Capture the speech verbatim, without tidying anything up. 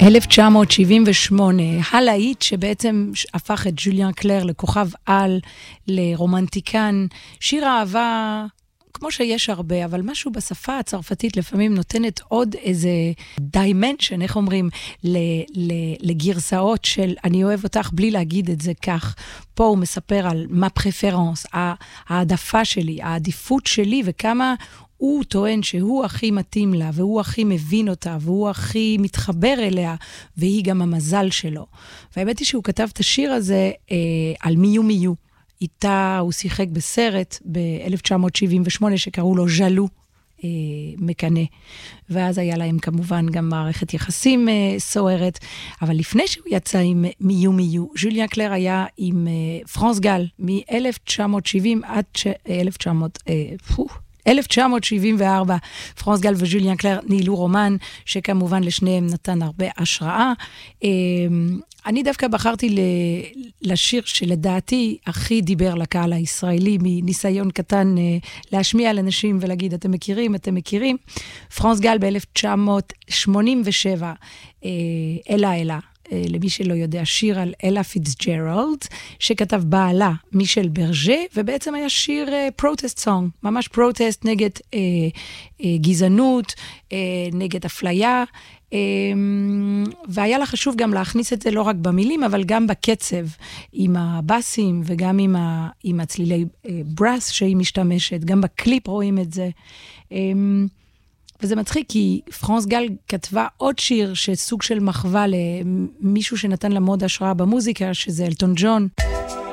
אלף תשע מאות שבעים ושמונה, הלהיט שבעצם הפך את ג'וליאן קלר לכוכב על, לרומנטיקן, שיר אהבה כמו שיש הרבה, אבל משהו בשפה הצרפתית לפעמים נותנת עוד איזה דיימנשן, איך אומרים, לגרסאות של אני אוהב אותך בלי להגיד את זה כך. פה הוא מספר על מה פרפרנס, העדפה שלי, העדיפות שלי, וכמה הוא טוען שהוא הכי מתאים לה, והוא הכי מבין אותה, והוא הכי מתחבר אליה, והיא גם המזל שלו. והאמת היא שהוא כתב את השיר הזה אה, על מיו מיו. איתה הוא שיחק בסרט ב-אלף תשע מאות שבעים ושמונה שקראו לו ז'לו אה, מקנה. ואז היה להם כמובן גם מערכת יחסים אה, סוערת. אבל לפני שהוא יצא עם מיו מיו, ז'וליאן קלר היה עם אה, פרנס גל מ-אלף תשע מאות שבעים עד ש... אלף תשע מאות... אה, פו, אלף תשע מאות שבעים וארבע, פרנס גל וז'וליאן קלר ניהלו רומן, שכמובן לשניהם נתן הרבה השראה. אני דווקא בחרתי לשיר שלדעתי הכי דיבר לקהל הישראלי, מניסיון קטן להשמיע לאנשים ולהגיד, אתם מכירים, אתם מכירים. פרנס גל ב-אלף תשע מאות שמונים ושבע, אלה אלה. למי שלא יודע, שיר על אלה פיטסג'רלד, שכתב בעלה מישל ברג'ה, ובעצם היה שיר פרוטסט סונג, ממש פרוטסט נגד אה, אה, גזענות, אה, נגד אפליה, אה, והיה לה חשוב גם להכניס את זה לא רק במילים, אבל גם בקצב, עם הבאסים וגם עם, ה, עם הצלילי אה, ברס שהיא משתמשת, גם בקליפ רואים את זה. אה, וזה מצחיק כי פרנס גל כתבה עוד שיר שסוג של מחווה למישהו שנתן לה מאוד השראה במוזיקה, שזה אלטון ג'ון.